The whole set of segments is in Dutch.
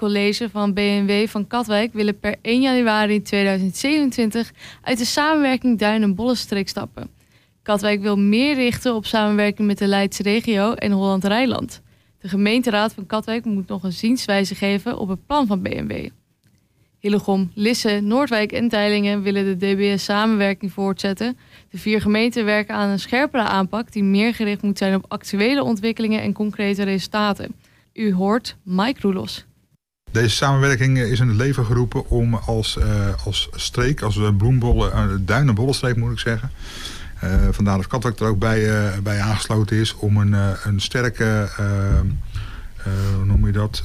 College van BMW van Katwijk willen per 1 januari 2027 uit de samenwerking Duin- en Bollenstreek stappen. Katwijk wil meer richten op samenwerking met de Leidse regio en Holland-Rijnland. De gemeenteraad van Katwijk moet nog een zienswijze geven op het plan van BMW. Hillegom, Lisse, Noordwijk en Teylingen willen de DBS-samenwerking voortzetten. De 4 gemeenten werken aan een scherpere aanpak die meer gericht moet zijn op actuele ontwikkelingen en concrete resultaten. U hoort Mike Roelos. Deze samenwerking is in het leven geroepen om als streek, als Duin- en Bollenstreek moet ik zeggen. Vandaar dat Katwijk er ook bij aangesloten is om een sterke, hoe noem je dat,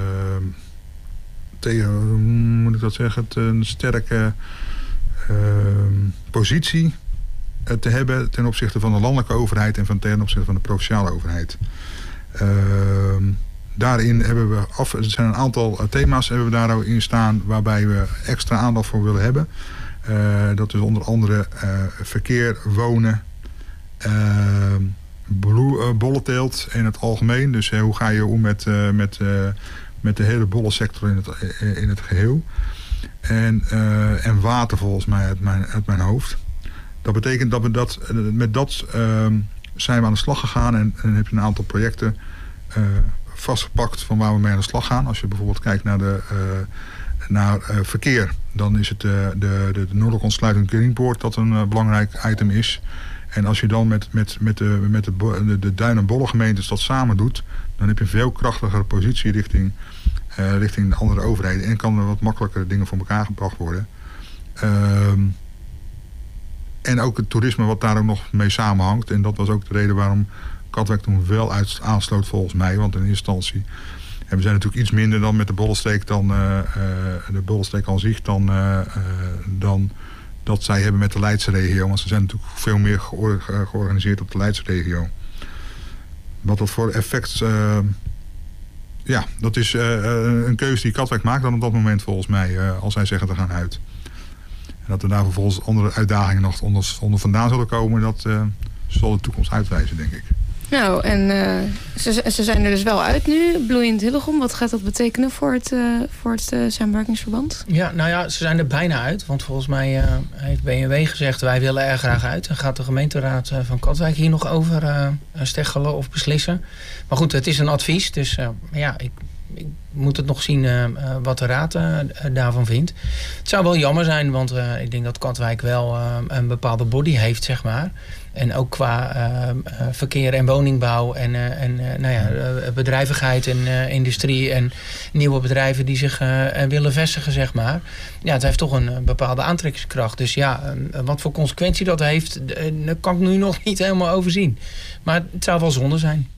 hoe moet ik dat zeggen, een sterke positie te hebben ten opzichte van de landelijke overheid en ten opzichte van de provinciale overheid. Daarin hebben we er zijn een aantal thema's hebben we daarin staan waarbij we extra aandacht voor willen hebben. Dat is onder andere verkeer, wonen, bollenteelt in het algemeen. Dus hoe ga je om met de hele bollensector in het geheel. En water volgens mij uit mijn hoofd. Dat betekent dat we met dat zijn we aan de slag gegaan en heb je een aantal projecten vastgepakt van waar we mee aan de slag gaan. Als je bijvoorbeeld kijkt naar verkeer, dan is het de noordelijke ontsluiting Greenpoort dat een belangrijk item is. En als je dan met de Duin- en Bollengemeentes dat samen doet, dan heb je een veel krachtigere positie richting de andere overheden. En kan er wat makkelijker dingen voor elkaar gebracht worden. En ook het toerisme wat daar ook nog mee samenhangt. En dat was ook de reden waarom Katwijk toen wel aansloot volgens mij. Want in eerste instantie, en we zijn natuurlijk iets minder dan met de Bollenstreek de Bollenstreek aan zich dan dat zij hebben met de Leidse regio. Want ze zijn natuurlijk veel meer georganiseerd op de Leidse regio. Wat dat voor effect... dat is een keuze die Katwijk maakt dan op dat moment volgens mij. Als zij zeggen te gaan uit. En dat er daar vervolgens andere uitdagingen nog onder vandaan zullen komen. Dat zal de toekomst uitwijzen, denk ik. Nou, en ze zijn er dus wel uit nu. Bloeiend Hillegom, wat gaat dat betekenen voor het samenwerkingsverband? Ja, nou ja, ze zijn er bijna uit. Want volgens mij heeft BMW gezegd, wij willen er graag uit. En gaat de gemeenteraad van Katwijk hier nog over steggelen of beslissen. Maar goed, het is een advies. Dus ik moet het nog zien wat de raad daarvan vindt. Het zou wel jammer zijn, want ik denk dat Katwijk wel een bepaalde body heeft, zeg maar. En ook qua verkeer en woningbouw en bedrijvigheid en industrie en nieuwe bedrijven die zich willen vestigen, zeg maar. Ja, het heeft toch een bepaalde aantrekkingskracht. Dus ja, wat voor consequentie dat heeft, daar kan ik nu nog niet helemaal overzien. Maar het zou wel zonde zijn.